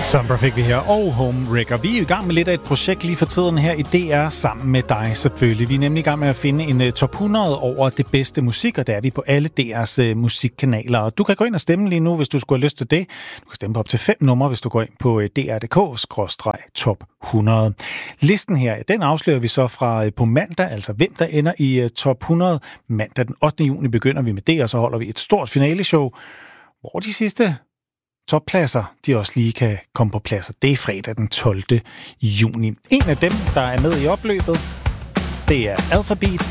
Summer fik vi her, og Homewrecker. Vi er i gang med lidt af et projekt lige for tiden her i DR, sammen med dig selvfølgelig. Vi er nemlig i gang med at finde en top 100 over det bedste musik, og der er vi på alle DR's musikkanaler. Og du kan gå ind og stemme lige nu, hvis du skulle have lyst til det. Du kan stemme på op til 5 numre, hvis du går ind på dr.dk/top 100. Listen her, den afslører vi så fra på mandag, altså hvem der ender i top 100. Mandag den 8. juni begynder vi med det, og så holder vi et stort finaleshow, hvor de sidste toppladser, de også lige kan komme på pladser. Det er fredag den 12. juni. En af dem, der er med i opløbet, det er Alphabeat